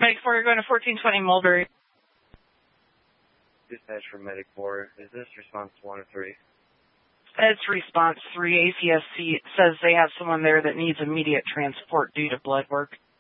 Medic 4, you're going to 1420 Mulberry. Dispatch from Medic 4. Is this response 1 or 3? It's response 3. ACSC says they have someone there that needs immediate transport due to blood work.